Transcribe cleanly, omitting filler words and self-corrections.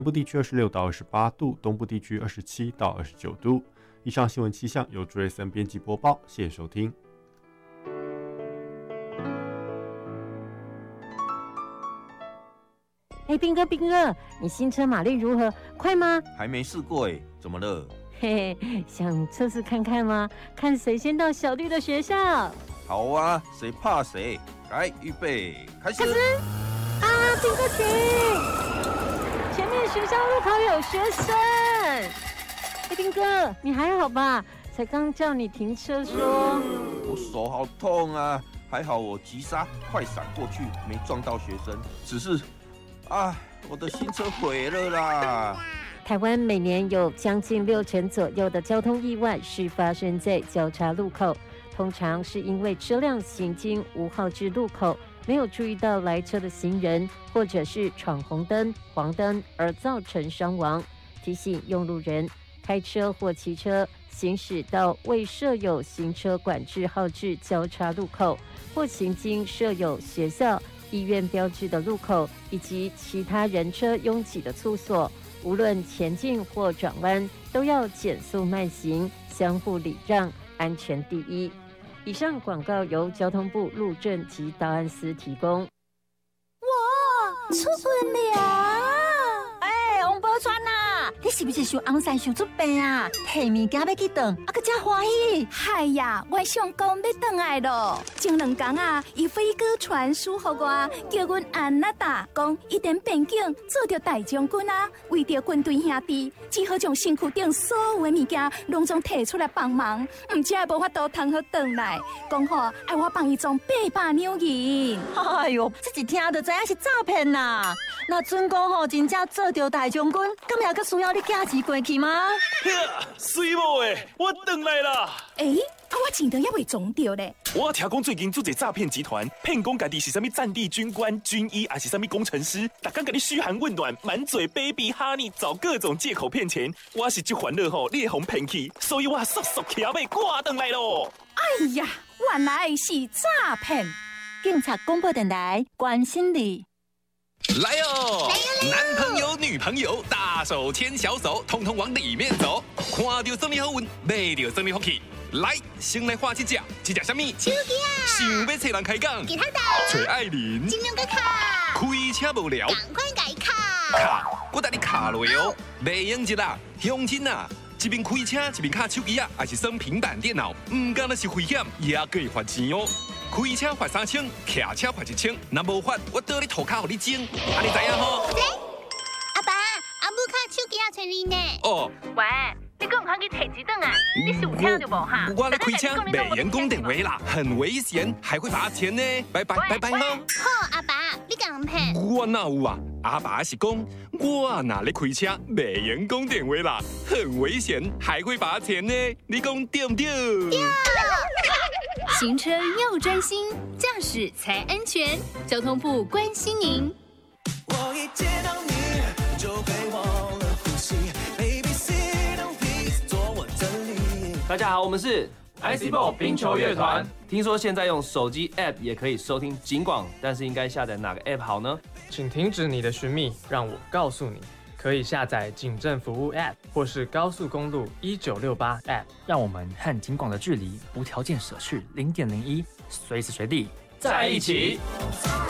南部地区26到28度，东部地区27到29度。以上新闻气象由朱瑞森编辑播报，谢谢收听。 斌哥，你新车马力如何？快吗？ 还没试过哎，怎么了？ 嘿嘿，想测试看看吗？看谁先到小弟的学校。 好啊，谁怕谁？来，预备，开始！ 啊，斌哥停！前面学校路口有学生。斌哥，你还好吧？才刚叫你停车说。 我手好痛啊，还好我急刹快闪过去，没撞到学生，只是。我的新车毁了啦！ 台湾每年有将近60%左右的交通意外是发生在交叉路口，通常是因为车辆行经无号志路口，没有注意到来车的行人，或者是闯红灯、黄灯而造成伤亡。提醒用路人，开车或骑车行驶到未设有行车管制号志交叉路口，或行经设有学校、医院标志的路口，以及其他人车拥挤的处所，无论前进或转弯，都要减速慢行，相互礼让，安全第一。以上广告由交通部路政及档案司提供。 哇，出门了！王宝钏啊，你是不是想红山想出病啊？提物件要去转，搁真欢喜。 嗨呀，我想讲要转来咯。前2天啊，伊飞哥传书给我，叫阮安娜达讲，一点边境做着大将军啊，为着军队兄弟，只好将身躯顶所有的物件拢总摕出来帮忙，唔只无法度通好转来。讲好爱我帮伊装800两银。 哎哟，这一听就知影是诈骗啦！那准讲吼，真正做着大将军，咁也阁需要你寄钱过去吗？ 水某诶，我回来啦！ 我钱都还未装着咧。 我听讲最近做一诈骗集团，骗讲家己是啥物战地军官、军医，还是啥物工程师，逐天甲你嘘寒问暖，满嘴 baby honey， 找各种借口骗钱。我是这烦恼吼，你会互骗去，所以我速速骑马赶回来咯。 哎呀，原来是诈骗！ 警察广播电台关心你。 来哟！男朋友、女朋友，大手牵小手，通通往里面走。看到什么好运，买到什么福气。来，先来画一只什么？ 手机啊！ 想要找人开讲， 吉他手， 找爱玲， 金龙哥卡， 开车无聊， 赶快改卡。 卡，我带你卡落哦。袂用一啦，乡亲啊！一边开车一边卡手机啊，还是耍平板电脑，唔敢那是危险，也可以罚钱哦。开车罚3000，骑车罚1000，若无罚，我倒你涂骹，互你整，安尼知影吼？ 阿爸，阿母卡手机也找你呢。 哦， 喂，你讲通去摕一顿啊？你是有听到无哈？ 我咧开车，袂用讲电话啦，很危险，还会罚钱呢。拜拜拜拜哈。 好，阿爸，你讲骗。 我哪有啊？阿爸是讲，我哪咧开车，袂用讲电话啦，很危险，还会罚钱呢。你讲对不对？ 对。 行车要专心，驾驶才安全。交通部关心您。 我一见到你就会忘了呼吸 ，Baby，sit on please， 做我真理。 大家好，我们是 ICBall 冰球乐团。听说现在用手机 App 也可以收听警广，但是应该下载哪个 App 好呢？ 请停止你的寻觅，让我告诉你。可以下载警政服务 App 或是高速公路1968 App， 让我们和警广的距离无条件舍去0.01，随时随地在一起。